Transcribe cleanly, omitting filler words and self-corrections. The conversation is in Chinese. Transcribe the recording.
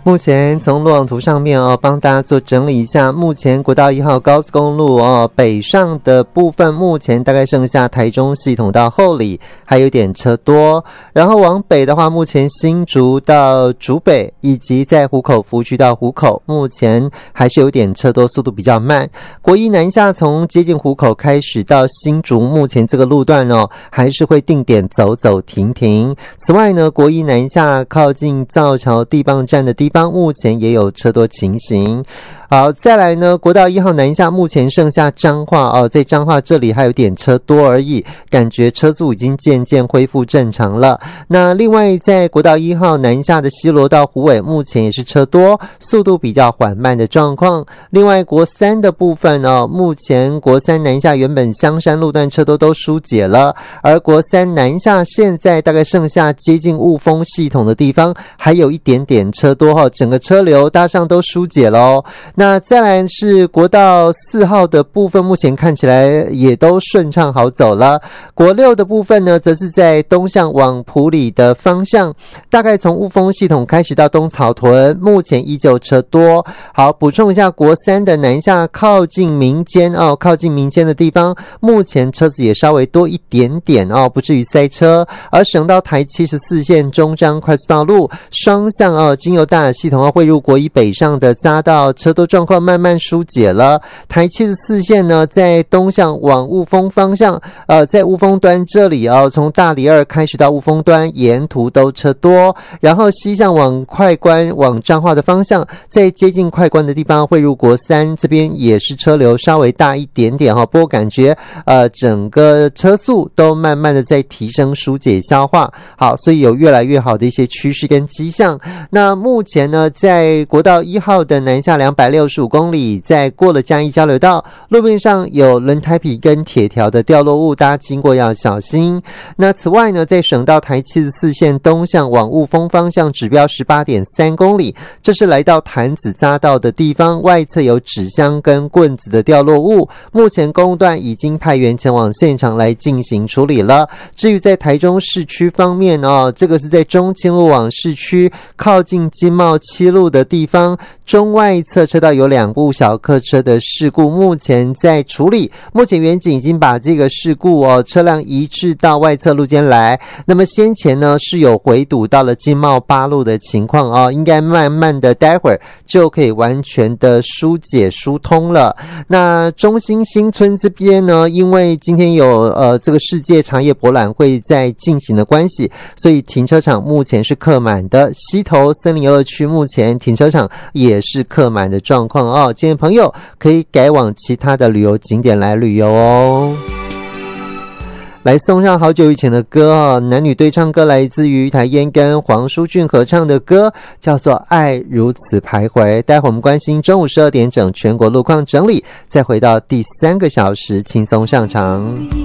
目前从路网图上面帮大家做整理一下，目前国道1号高速公路北上的部分目前大概剩下台中系统到后里还有点车多，然后往北的话，目前新竹到竹北以及在湖口服务区到湖口目前还是有点车多，速度比较慢。国一南下从接近湖口开始到新竹，目前这个路段还是会定点走走停停。此外呢，国一南下靠近造桥地磅站的地方目前也有车多情形。好，再来呢，国道1号南下目前剩下彰化在彰化这里还有点车多而已，感觉车速已经渐渐恢复正常了。那另外在国道1号南下的西螺到虎尾目前也是车多，速度比较缓慢的状况。另外国3的部分目前国3南下原本香山路段车多都疏解了，而国3南下现在大概剩下接近雾峰系统的地方还有一点点车多整个车流搭上都疏解了那再来是国道4号的部分，目前看起来也都顺畅好走了。国6的部分呢，则是在东向往埔里的方向，大概从雾峰系统开始到东草屯，目前依旧车多。好，补充一下，国3的南下靠近民间靠近民间的地方，目前车子也稍微多一点点不至于塞车。而省道台74线中彰快速道路双向经由大雅系统汇入国一北上的匝道车多状况慢慢疏解了。台74线呢，在东向往雾峰方向在雾峰端这里从大里2开始到雾峰端沿途都车多，然后西向往快关往彰化的方向，在接近快关的地方汇入国3，这边也是车流稍微大一点点不过感觉整个车速都慢慢的在提升疏解消化。好，所以有越来越好的一些趋势跟迹象。那目前呢，在国道1号的南下265公里，在过了嘉义交流道，路面上有轮胎皮跟铁条的掉落物，大家经过要小心。那此外呢，在省道台74线东向往雾峰方向指标 18.3 公里，这是来到潭子匝道的地方，外侧有纸箱跟棍子的掉落物，目前公路段已经派员前往现场来进行处理了。至于在台中市区方面这个是在中清路往市区靠近金茂七路的地方，中外侧车道有2部小客车的事故，目前在处理。目前远景已经把这个事故车辆移至到外侧路肩来。那么先前呢是有回堵到了金茂8路的情况应该慢慢的待会儿就可以完全的疏解疏通了。那中兴新村这边呢，因为今天有这个世界茶叶博览会在进行的关系，所以停车场目前是客满的。溪头森林游乐区目前停车场也是客满的状况建议朋友可以改往其他的旅游景点来旅游来送上好久以前的歌男女对唱歌，来自于台烟跟黄舒骏合唱的歌，叫做《爱如此徘徊》。待会我们关心中午12点整全国路况整理，再回到第3个小时轻松上场。